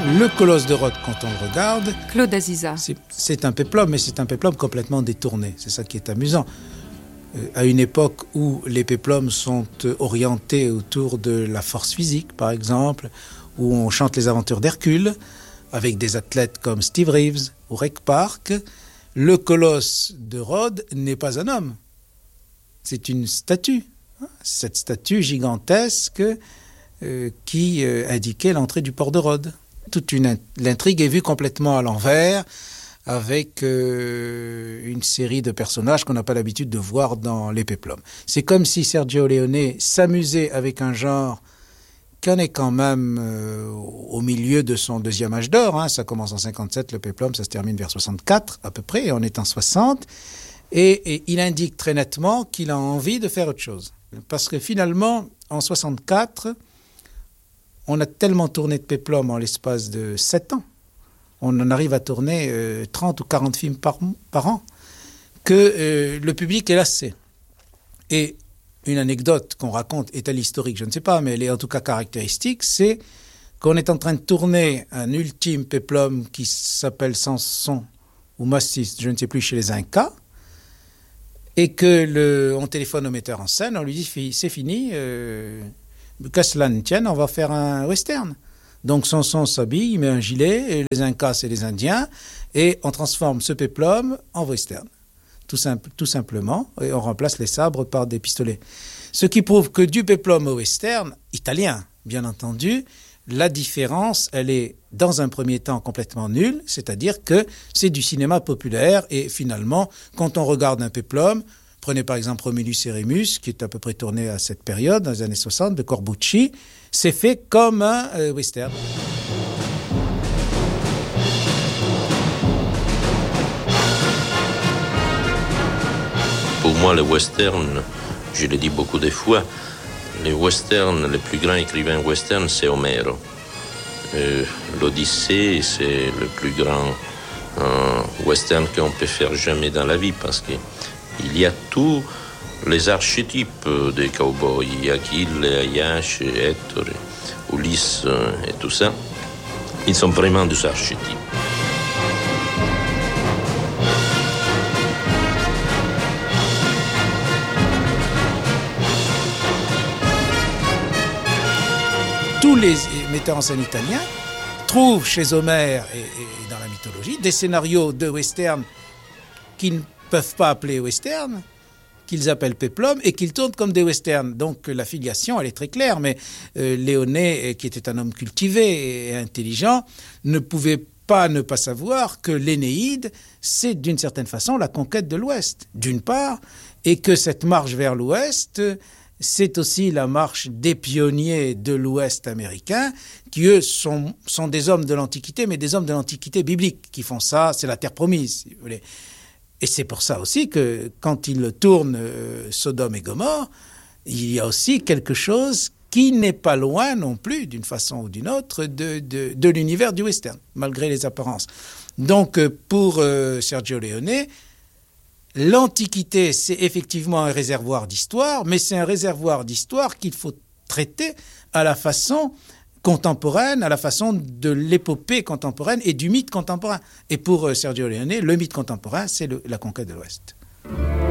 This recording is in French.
Le colosse de Rhodes, quand on le regarde, Claude Aziza. C'est un péplum, mais c'est un péplum complètement détourné. C'est ça qui est amusant. À une époque où les péplums sont orientés autour de la force physique, par exemple, où on chante les aventures d'Hercule, avec des athlètes comme Steve Reeves ou Rec Park, le colosse de Rhodes n'est pas un homme. C'est une statue. Cette statue gigantesque qui indiquait l'entrée du port de Rhodes. L'intrigue est vue complètement à l'envers, avec une série de personnages qu'on n'a pas l'habitude de voir dans les péplums. C'est comme si Sergio Leone s'amusait avec un genre qui en est quand même au milieu de son deuxième âge d'or. Ça commence en 57, le péplum, ça se termine vers 64 à peu près, et on est en 60. Et il indique très nettement qu'il a envie de faire autre chose. Parce que finalement, en 64, on a tellement tourné de péplum en l'espace de 7 ans. On en arrive à tourner 30 ou 40 films par an, que le public est lassé. Et une anecdote qu'on raconte, est-elle historique, je ne sais pas, mais elle est en tout cas caractéristique, c'est qu'on est en train de tourner un ultime péplum qui s'appelle Samson ou Massis, je ne sais plus, chez les Incas, et que on téléphone au metteur en scène, on lui dit c'est fini, qu'à cela ne tienne, on va faire un western. Donc Samson s'habille, il met un gilet, et les Incas c'est les Indiens, et on transforme ce péplum en western. Tout simplement, et on remplace les sabres par des pistolets. Ce qui prouve que du péplum au western, italien, bien entendu, la différence, elle est dans un premier temps complètement nulle, c'est-à-dire que c'est du cinéma populaire, et finalement, quand on regarde un péplum, prenez par exemple Romulus et Rémus, qui est à peu près tourné à cette période, dans les années 60, de Corbucci, c'est fait comme un western. Pour moi, le western, je l'ai dit beaucoup de fois, les westerns, le plus grand écrivain western, c'est Homero. L'Odyssée, c'est le plus grand western qu'on peut faire jamais dans la vie, parce qu'il y a tous les archétypes des cowboys, Achille, Ayash, Hector, Ulysse et tout ça. Ils sont vraiment des archétypes. Tous les metteurs en scène italiens trouvent chez Homère et dans la mythologie des scénarios de western qu'ils ne peuvent pas appeler western, qu'ils appellent péplum et qu'ils tournent comme des westerns. Donc la filiation, elle est très claire, mais Leone, qui était un homme cultivé et intelligent, ne pouvait pas ne pas savoir que l'Énéide, c'est d'une certaine façon la conquête de l'Ouest, d'une part, et que cette marche vers l'Ouest, c'est aussi la marche des pionniers de l'Ouest américain, qui eux sont des hommes de l'Antiquité, mais des hommes de l'Antiquité biblique, qui font ça, c'est la terre promise, si vous voulez. Et c'est pour ça aussi que quand ils tournent Sodome et Gomorrhe, il y a aussi quelque chose qui n'est pas loin non plus, d'une façon ou d'une autre, de l'univers du western, malgré les apparences. Donc pour Sergio Leone, l'Antiquité, c'est effectivement un réservoir d'histoire, mais c'est un réservoir d'histoire qu'il faut traiter à la façon contemporaine, à la façon de l'épopée contemporaine et du mythe contemporain. Et pour Sergio Leone, le mythe contemporain, c'est la conquête de l'Ouest.